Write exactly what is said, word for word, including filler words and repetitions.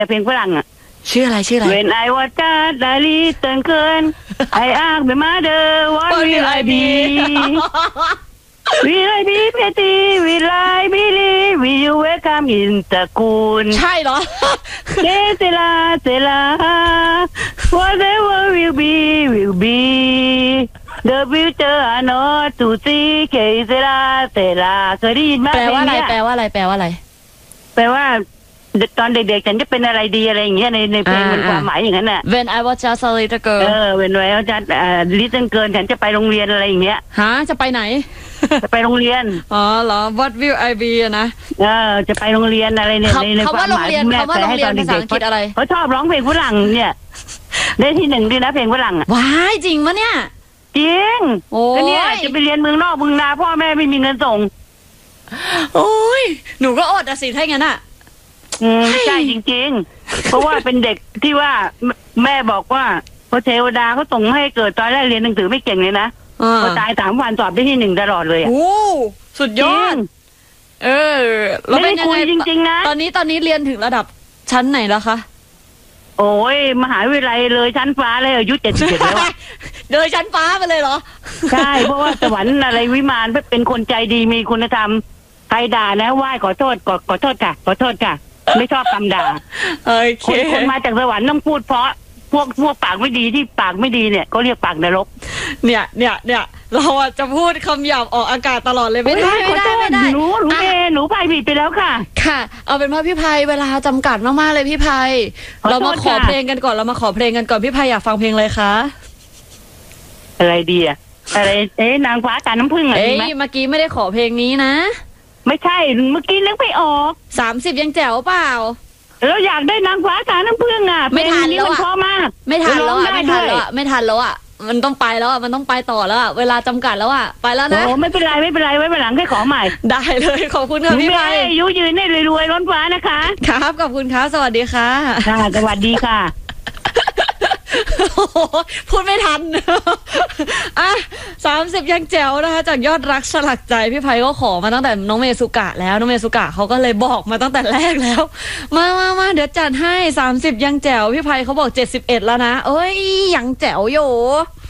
เพลงฝรั่งอ่ะชื่ออะไรชื่ออะไร When I was just a little girl I asked my mother what will I be Will I be pretty Will I believe Will you welcome in ตระกูลใช่เหรอเซเซลาเซลา Whatever will be will be The future are not to see เคเซลาเซลาเคยได้ยินไหมแปลว่าอะไรแปลว่าอะไรแปลว่าอะไรแปลว่าตอนเด็กๆฉันจะเป็นอะไรดีอะไรอย่างเงี้ยในในเพลงมันความหมายอย่างนั้นน่ะ When I was just a little girl เออ When I was just a little girl ฉันจะไปโรงเรียนอะไรอย่างเงี้ยฮะจะไปไหนจะไปโรงเรียนอ๋อเหรอ What will I be นะเออจะไปโรงเรียนอะไรเนี่ยในในความหมายแม่แปลให้ตอนเด็กๆเขาชอบร้องเพลงฝรั่งเนี่ยได้ที่หนึ่งด้วยนะเพลงฝรั่งอ่ะว้ายจริงปะเนี่ยจริงก็เนี่ยจะไปเรียนเมืองนอกเมืองนาพ่อแม่ไม่มีเงินส่งโอ้ยหนูก็อดอะสิถ้าอย่างนั้นอ่ะอืมใช่จริงๆเพราะว่าเป็นเด็กที่ว่าแม่บอกว่าพอเทวดาเขาส่งให้เกิดตอนแรกเรียนหนังสือไม่เก่งเลยนะพอตายสามวันสอบได้ที่หนึ่งตลอดเลยอ่ะโอ้สุดยอดเออเราเป็นยังไงจริงๆนะตอนนี้ตอนนี้เรียนถึงระดับชั้นไหนแล้วคะโอ้ยมหาวิทยาลัยเลยชั้นฟ้าเลยอายุเจ็ดสิบเจ็ดแล้วเลยชั้นฟ้าไปเลยเหรอใช่เพราะว่าสวรรค์อะไรวิมานเป็นคนใจดีมีคุณธรรมใครด่านะไหว้ขอโทษขอขอโทษค่ะขอโทษค่ะไม่ชอบคำด่าคนคนมาจากสวรรค์ต้องพูดเพราะพวกพวกปากไม่ดีที่ปากไม่ดีเนี่ยก็เรียกปากนรกเนี่ยเนี่ยเนี่ยเราจะพูดคำหยาบออกอากาศตลอดเลยไม่ได้ไม่ได้ไม่ได้หนูหนูเมหนูไพผิดไปแล้วค่ะค่ะเอาเป็นว่าพี่ไพเวลาจำกัดมากๆเลยพี่ไพเรามาขอเพลงกันก่อนเรามาขอเพลงกันก่อนพี่ไพอยากฟังเพลงอะไรคะอะไรดีอะอะไรเอ๊ะนางฟ้าตาน้ำผึ้งอะไรไหมเมื่อกี้ไม่ได้ขอเพลงนี้นะไม่ใช่เมื่อกี้นึกไปออกสามสิบยังแจ๋วเปล่าเราอยากได้นางฟ้าตาน้ำผึ้งอ่ะไม่ทันแล้วอ่ะเพราะมากไม่ทันแล้วอ่ะไม่ทันแล้วอ่ะไม่ทันแล้วอ่ะมันต้องไปแล้วอ่ะมันต้องไปต่อแล้วอ่ะเวลาจำกัดแล้วอ่ะไปแล้วนะโอ้ไม่เป็นไรไม่เป็นไรไว้วันหลังให้ขอใหม่ได้เลยขอบคุณค่ะพี่ไพอายุยืนให้รวยๆล้นฟ้านะคะครับขอบคุณครับสวัสดีค่ะค่ะสวัสดีค่ะพูดไม่ทันอ่ะสามสิบยังแจ๋วนะคะจากยอดรักสลักใจพี่ไพก็ขอมาตั้งแต่น้องเมสุกะแล้วน้องเมสุกะเขาก็เลยบอกมาตั้งแต่แรกแล้วมามามาเดี๋ยวจัดให้สามสิบยังแจ๋วพี่ไพเขาบอกเจ็ดสิบเอ็ดแล้วนะเอ้ยยังแจ๋วอยู่